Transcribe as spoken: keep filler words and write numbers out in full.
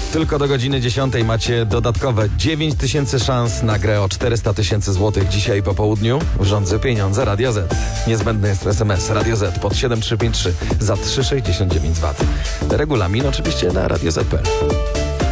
Tylko do godziny dziesiątej macie dodatkowe dziewięć tysięcy szans na grę o czterysta tysięcy złotych dzisiaj po południu w Rządzy Pieniądze Radio Z. Niezbędny jest es em es Radio Z pod siedem trzy pięć trzy za trzy sześćdziesiąt dziewięć złotych. Regulamin oczywiście na radio zet kropka pe el.